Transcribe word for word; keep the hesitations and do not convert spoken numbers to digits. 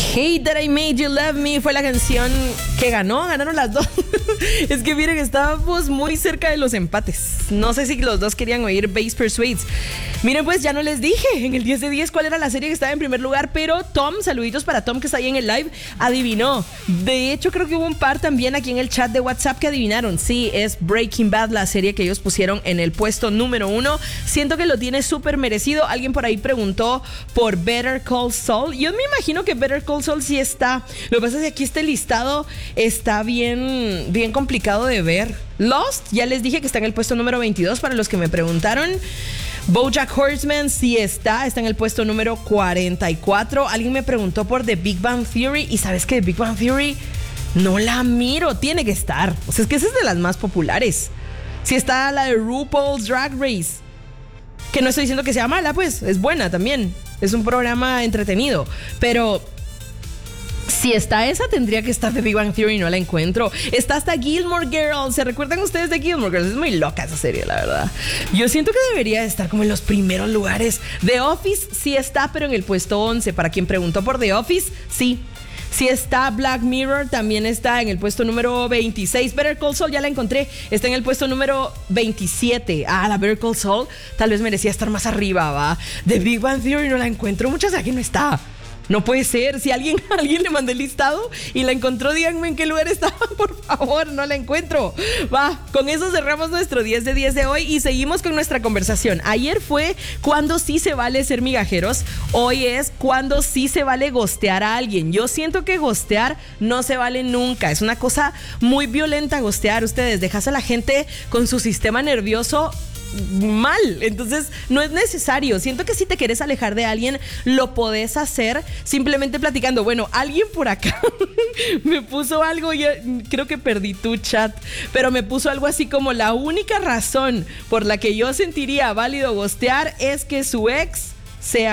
Hate That I Made You Love Me fue la canción que ganó, ganaron las dos. Es que miren, estábamos muy cerca de los empates. No sé si los dos querían oír Bass Persuades. Miren, pues ya no les dije en el diez de diez cuál era la serie que estaba en primer lugar, pero Tom, saluditos para Tom que está ahí en el live, adivinó. De hecho, creo que hubo un par también aquí en el chat de WhatsApp que adivinaron. Sí, es Breaking Bad, la serie que ellos pusieron en el puesto número uno. Siento que lo tiene súper merecido. Alguien por ahí preguntó por Better Call Saul. Yo me imagino que Better Call Saul sí está. Lo que pasa es que aquí este listado está bien, bien complicado de ver. Lost, ya les dije que está en el puesto número veintidós para los que me preguntaron. BoJack Horseman sí está, está en el puesto número cuarenta y cuatro. Alguien me preguntó por The Big Bang Theory y sabes que The Big Bang Theory no la miro, tiene que estar. O sea, es que esa es de las más populares. Sí está la de RuPaul's Drag Race, que no estoy diciendo que sea mala, pues es buena también. Es un programa entretenido, pero si está esa, tendría que estar The Big Bang Theory y no la encuentro. Está hasta Gilmore Girls. ¿Se recuerdan ustedes de Gilmore Girls? Es muy loca esa serie, la verdad. Yo siento que debería estar como en los primeros lugares. The Office sí está, pero en el puesto once. Para quien preguntó por The Office, sí. Sí está Black Mirror, también está en el puesto número veintiséis. Better Call Saul, ya la encontré, está en el puesto número veintisiete. Ah, la Better Call Saul tal vez merecía estar más arriba, ¿va? The Big Bang Theory no la encuentro, muchas aquí no está. No puede ser, si alguien, alguien le mandó el listado y la encontró, díganme en qué lugar estaba, por favor, no la encuentro. Va, con eso cerramos nuestro diez de diez de hoy y seguimos con nuestra conversación. Ayer fue cuando sí se vale ser migajeros, hoy es cuando sí se vale gostear a alguien. Yo siento que gostear no se vale nunca, es una cosa muy violenta gostear. Ustedes dejas a la gente con su sistema nervioso mal, entonces no es necesario. Siento que si te quieres alejar de alguien lo podés hacer simplemente platicando. Bueno, alguien por acá me puso algo, ya creo que perdí tu chat, pero me puso algo así como: la única razón por la que yo sentiría válido gostear es que su ex sea